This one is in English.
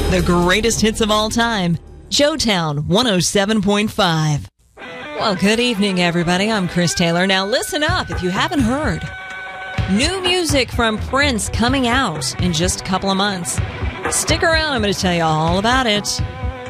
The greatest hits of all time. Joetown 107.5. Well, good evening, everybody. I'm Chris Taylor. Now listen up if you haven't heard. New music from Prince coming out in just a couple of months. Stick around. I'm going to tell you all about it.